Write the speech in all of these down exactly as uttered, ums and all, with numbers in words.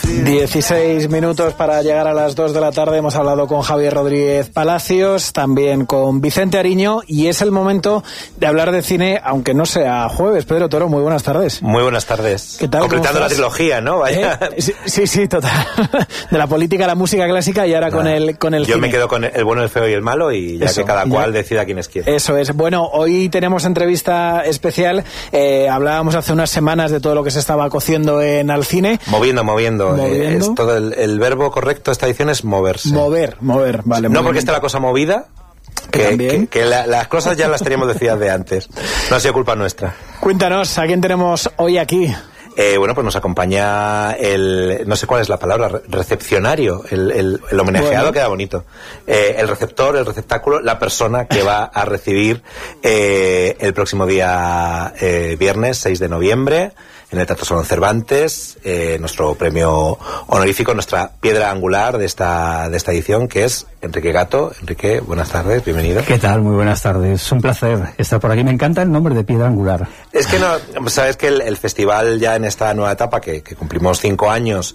dieciséis minutos para llegar a las dos de la tarde. Hemos hablado con Javier Rodríguez Palacios, también con Vicente Ariño, y es el momento de hablar de cine, aunque no sea jueves. Pedro Toro, muy buenas tardes. Muy buenas tardes. ¿Qué tal? Completando la trilogía, ¿no? Vaya. ¿Eh? Sí, sí, sí, total. De la política a la música clásica y ahora nah, con el con el Yo cine. me quedo con el bueno, el feo y el malo, y ya Eso, que cada cual ya, decida quién es quién. Eso es. Bueno, hoy tenemos entrevista especial. Eh, hablábamos hace unas semanas de todo lo que se estaba cociendo en Alcine. Moviendo, moviendo. Moviendo. Eh, es todo el, el verbo correcto esta edición es moverse. Mover, mover, vale. No porque esté la cosa movida, que, que, que la, las cosas ya las teníamos decididas de antes. No ha sido culpa nuestra. Cuéntanos, ¿a quién tenemos hoy aquí? Eh, bueno, pues nos acompaña el, no sé cuál es la palabra, recepcionario, el, el, el homenajeado, bueno. Queda bonito. Eh, el receptor, el receptáculo, la persona que va a recibir eh, el próximo día eh, viernes seis de noviembre en el Teatro Solón Cervantes, eh, nuestro premio honorífico, nuestra piedra angular de esta de esta edición, que es Enrique Gato. Enrique, buenas tardes, bienvenido. ¿Qué tal? Muy buenas tardes. Un placer estar por aquí. Me encanta el nombre de piedra angular. Es que no, sabes que el, el festival ya en esta nueva etapa, que, que cumplimos cinco años,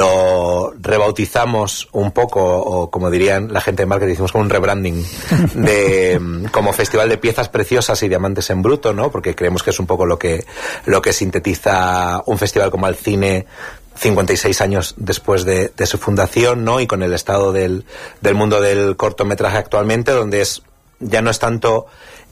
lo rebautizamos un poco, o como dirían la gente de marketing, hicimos como un rebranding de como festival de piezas preciosas y diamantes en bruto, ¿no? Porque creemos que es un poco lo que lo que sintetiza un festival como Alcine cincuenta y seis años después de, de su fundación, ¿no? Y con el estado del, del mundo del cortometraje actualmente, donde es ya no es tanto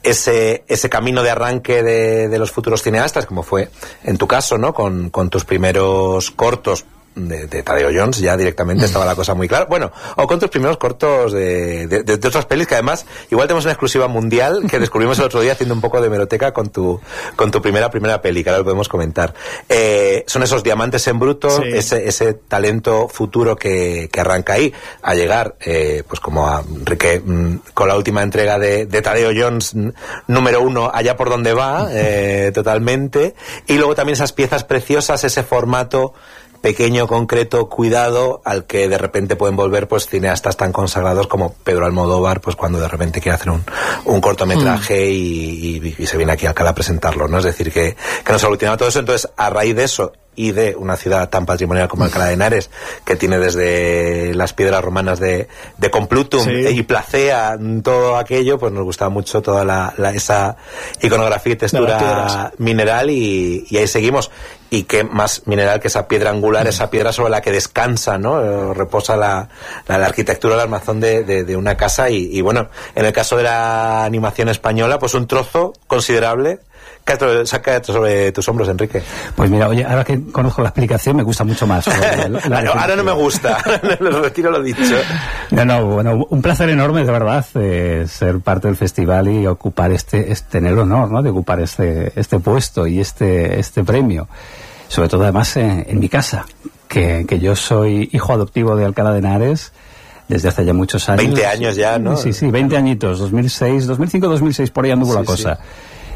ese ese camino de arranque de, de los futuros cineastas, como fue en tu caso, ¿no? Con, con tus primeros cortos de, de Tadeo Jones, ya directamente estaba la cosa muy clara. Bueno, o con tus primeros cortos de, de, de, de otras pelis, que además igual tenemos una exclusiva mundial que descubrimos el otro día haciendo un poco de hemeroteca con tu con tu primera primera peli, que ahora lo podemos comentar. Eh, son esos diamantes en bruto, sí. ese ese talento futuro que, que arranca ahí, a llegar, eh, pues como a Enrique, con la última entrega de, de Tadeo Jones, número uno, allá por donde va, eh, totalmente. Y luego también esas piezas preciosas, ese formato pequeño, concreto, cuidado, al que de repente pueden volver pues cineastas tan consagrados como Pedro Almodóvar, pues cuando de repente quiere hacer un, un cortometraje mm. y, y, y se viene aquí a Alcalá a presentarlo, ¿no? Es decir, que, que nos aglutina todo eso. Entonces, a raíz de eso y de una ciudad tan patrimonial como Alcalá de Henares, que tiene desde las piedras romanas de, de Complutum, sí, y Placea, todo aquello, pues nos gustaba mucho toda la, la esa iconografía y textura mineral, y, y ahí seguimos. Y qué más mineral que esa piedra angular, mm. esa piedra sobre la que descansa, ¿no? Reposa la, la, la arquitectura, el armazón de, de, de una casa. Y, y bueno, en el caso de la animación española, pues un trozo considerable que saca sobre tus hombros, Enrique. Pues mira, oye, ahora que conozco la explicación me gusta mucho más. La, la, la no, ahora no me gusta, lo retiro lo dicho. No, no, bueno, un placer enorme, de verdad, eh, ser parte del festival y ocupar este, este, tener el honor, ¿no?, de ocupar este, este puesto y este, este premio. Sobre todo, además, en, en mi casa, que, que yo soy hijo adoptivo de Alcalá de Henares desde hace ya muchos años. veinte años ya, ¿no? Sí, sí, veinte añitos, dos mil seis, dos mil cinco, dos mil seis, por ahí anduvo sí, la cosa. Sí.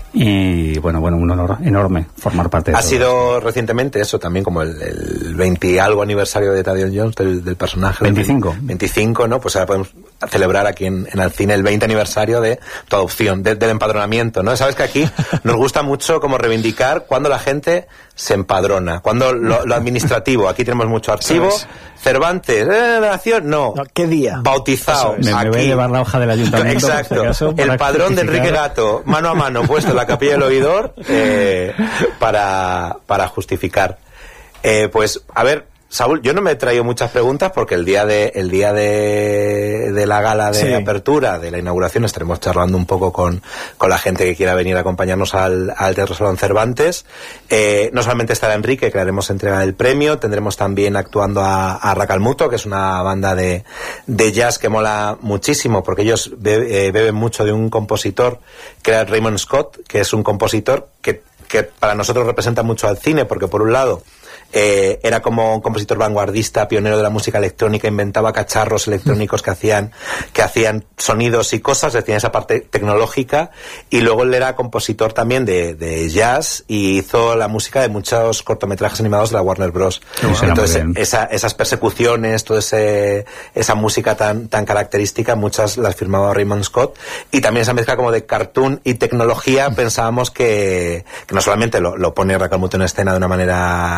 Y bueno, bueno, un honor enorme formar parte de Ha todo sido esto. Recientemente eso también, como el, el veinte y algo aniversario de Tadeo Jones, del, del personaje. veinticinco. veinticinco, ¿no? Pues ahora podemos celebrar aquí en, en Alcine el veinte aniversario de tu adopción, de, del empadronamiento, ¿no? Sabes que aquí nos gusta mucho como reivindicar cuando la gente se empadrona, cuando lo, lo administrativo, aquí tenemos mucho archivo. Cervantes, ¿eh, nación? No. no. ¿Qué día? Bautizado. Me, me voy a llevar la hoja del ayuntamiento. Exacto. Por si acaso, el padrón de Enrique Gato, mano a mano, puesto en la capilla del oidor, eh, para, para justificar. Eh, pues, a ver, Saúl, yo no me he traído muchas preguntas porque el día de el día de, de la gala de sí. apertura, de la inauguración, estaremos charlando un poco con, con la gente que quiera venir a acompañarnos al, al Teatro Solón Cervantes. Eh, no solamente estará Enrique, que haremos entrega del premio, tendremos también actuando a, a Racalmuto, que es una banda de, de jazz que mola muchísimo, porque ellos be, eh, beben mucho de un compositor que era Raymond Scott, que es un compositor que, que para nosotros representa mucho al cine, porque por un lado Eh, era como un compositor vanguardista, pionero de la música electrónica, inventaba cacharros electrónicos que hacían que hacían sonidos y cosas, tenía esa parte tecnológica, y luego él era compositor también de, de jazz y hizo la música de muchos cortometrajes animados de la Warner Bros. Bueno, entonces esa, esas persecuciones, toda ese, esa música tan, tan característica, muchas las firmaba Raymond Scott, y también esa mezcla como de cartoon y tecnología. Pensábamos que, que no solamente lo, lo pone Racalmuto en escena de una manera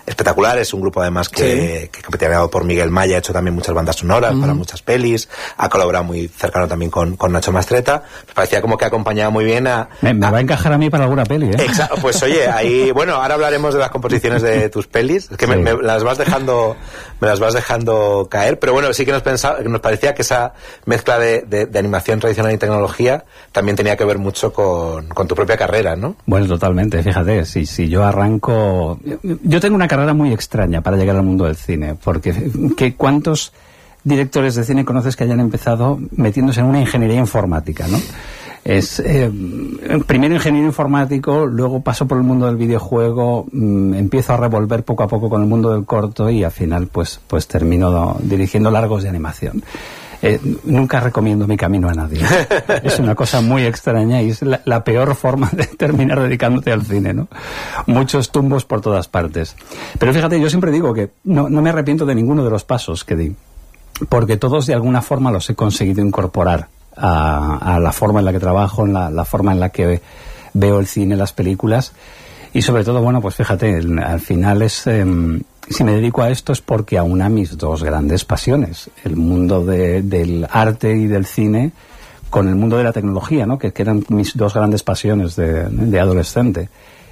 espectacular. Es un grupo además que, sí. que capitaneado por Miguel Maya, ha hecho también muchas bandas sonoras uh-huh. para muchas pelis, ha colaborado muy cercano también con, con Nacho Mastretta. Me parecía como que acompañaba muy bien a... Me, me a, va a encajar a mí para alguna peli, ¿eh? Exacto, pues oye, ahí, bueno, ahora hablaremos de las composiciones de tus pelis, es que sí. me, me las vas dejando me las vas dejando caer, pero bueno, sí que nos pensaba, nos parecía que esa mezcla de, de, de animación tradicional y tecnología también tenía que ver mucho con, con tu propia carrera, ¿no? Bueno, totalmente, fíjate, si, si yo arranco... Yo tengo una carrera muy extraña para llegar al mundo del cine, porque ¿qué, ¿cuántos directores de cine conoces que hayan empezado metiéndose en una ingeniería informática, ¿no? Es eh, primero ingeniero informático, luego paso por el mundo del videojuego, mmm, empiezo a revolver poco a poco con el mundo del corto y al final pues pues termino dirigiendo largos de animación. Eh, nunca recomiendo mi camino a nadie. Es una cosa muy extraña y es la, la peor forma de terminar dedicándote al cine, ¿no? Muchos tumbos por todas partes. Pero fíjate, yo siempre digo que no, no me arrepiento de ninguno de los pasos que di, porque todos de alguna forma los he conseguido incorporar A, a la forma en la que trabajo, en la, la forma en la que veo el cine, las películas y sobre todo, bueno, pues fíjate, el, al final es eh, si me dedico a esto es porque aúna mis dos grandes pasiones, el mundo de, del arte y del cine con el mundo de la tecnología, ¿no? Que, que eran mis dos grandes pasiones de, de adolescente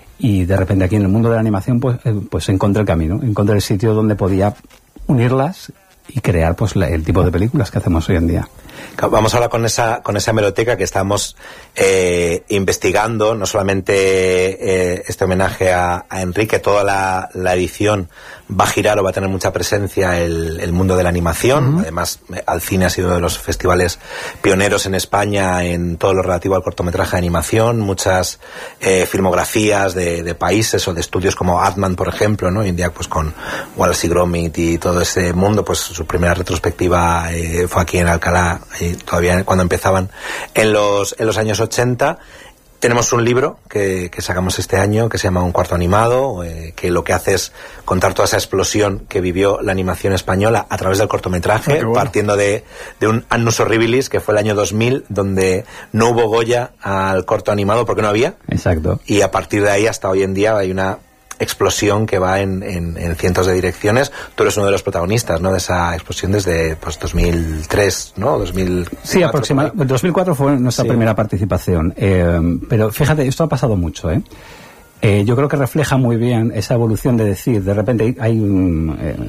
y de repente aquí en el mundo de la animación pues, eh, pues encontré el camino, encontré el sitio donde podía unirlas y crear pues la, el tipo de películas que hacemos hoy en día. Vamos ahora con esa con esa hemeroteca que estamos eh, investigando, no solamente eh, este homenaje a, a Enrique, toda la, la edición va a girar o va a tener mucha presencia el, el mundo de la animación. Uh-huh. Además, Alcine ha sido uno de los festivales pioneros en España en todo lo relativo al cortometraje de animación, muchas eh, filmografías de, de países o de estudios como Atman, por ejemplo, ¿no? Hoy en día pues con Wallace y Gromit y todo ese mundo, pues su primera retrospectiva eh, fue aquí en Alcalá, eh, todavía cuando empezaban en los en los años ochenta. Tenemos un libro que, que sacamos este año que se llama Un cuarto animado, eh, que lo que hace es contar toda esa explosión que vivió la animación española a través del cortometraje, ah, bueno. partiendo de, de un Annus Horribilis, que fue el año dos mil, donde no hubo Goya al corto animado porque no había. Exacto. Y a partir de ahí hasta hoy en día hay una explosión que va en, en, en cientos de direcciones. Tú eres uno de los protagonistas, ¿no? De esa explosión desde pues dos mil tres, ¿no? dos mil cuatro, sí, aproximadamente. dos mil cuatro fue nuestra sí. primera participación. Eh, pero fíjate, esto ha pasado mucho, ¿eh? Eh, yo creo que refleja muy bien esa evolución de decir, de repente hay un, eh,